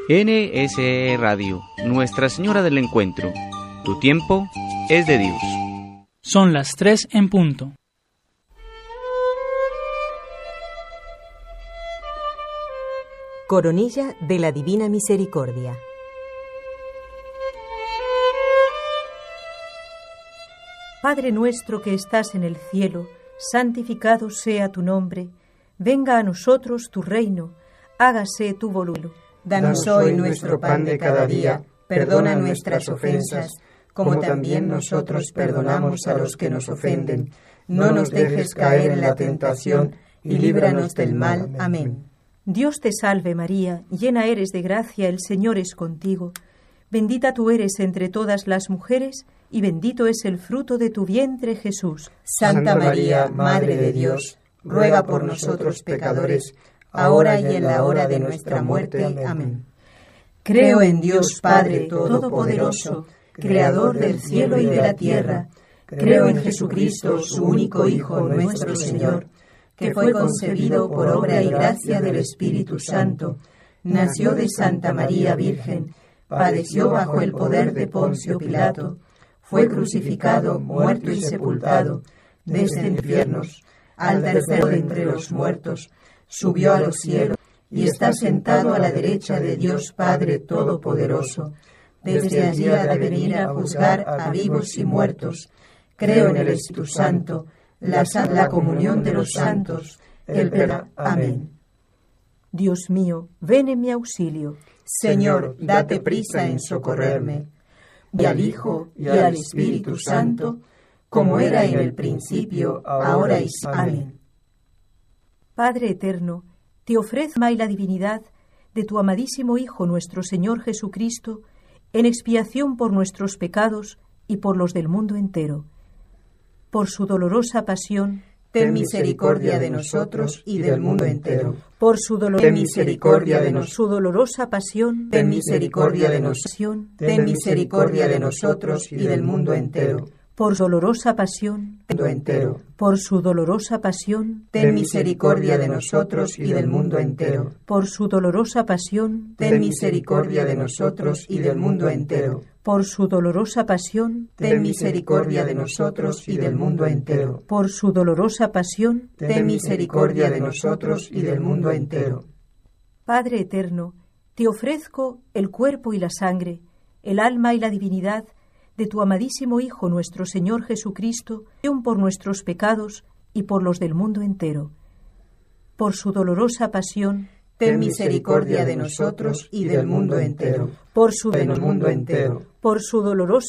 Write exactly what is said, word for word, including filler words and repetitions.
N S E Radio, Nuestra Señora del Encuentro. Tu tiempo es de Dios. Son las tres en punto. Coronilla de la Divina Misericordia. Padre nuestro que estás en el cielo, santificado sea tu nombre. Venga a nosotros tu reino, hágase tu voluntad. Danos hoy nuestro pan de cada día, perdona nuestras ofensas, como también nosotros perdonamos a los que nos ofenden. No nos dejes caer en la tentación y líbranos del mal. Amén. Dios te salve María, llena eres de gracia, el Señor es contigo. Bendita tú eres entre todas las mujeres, y bendito es el fruto de tu vientre, Jesús. Santa María, Madre de Dios, ruega por nosotros pecadores, ahora y en la hora de nuestra muerte. Amén. Creo en Dios Padre Todopoderoso, Creador del cielo y de la tierra. Creo en Jesucristo, su único Hijo, nuestro Señor, que fue concebido por obra y gracia del Espíritu Santo, nació de Santa María Virgen, padeció bajo el poder de Poncio Pilato, fue crucificado, muerto y sepultado, desde los infiernos, al tercero de entre los muertos, subió a los cielos y está sentado a la derecha de Dios Padre Todopoderoso. Desde allí ha de venir a juzgar a vivos y muertos. Creo en el Espíritu Santo, la santa comunión de los santos, el perdón. Amén. Dios mío, ven en mi auxilio. Señor, date prisa en socorrerme. Y al Hijo y al Espíritu Santo, como era en el principio, ahora y siempre. Amén. Padre eterno, te ofrezco y la divinidad de tu amadísimo Hijo, nuestro Señor Jesucristo, en expiación por nuestros pecados y por los del mundo entero. Por su dolorosa pasión, ten misericordia de nosotros y del mundo entero. Por su dolor, ten misericordia de nosotros. Su dolorosa pasión, ten misericordia de nosotros. Ten misericordia de nosotros y del mundo entero. Por su dolorosa pasión, mundo entero. Por su dolorosa pasión, ten misericordia de nosotros y del mundo entero. Por su dolorosa pasión, ten misericordia de nosotros y del mundo entero. Por su dolorosa pasión, ten misericordia de nosotros y del mundo entero. Por su dolorosa pasión, ten misericordia de nosotros y del mundo entero. Padre eterno, te ofrezco el cuerpo y la sangre, el alma y la divinidad de tu amadísimo Hijo, nuestro Señor Jesucristo, por nuestros pecados y por los del mundo entero. Por su dolorosa pasión, ten misericordia de nosotros y del mundo entero. Por su del mundo entero. Por su dolorosa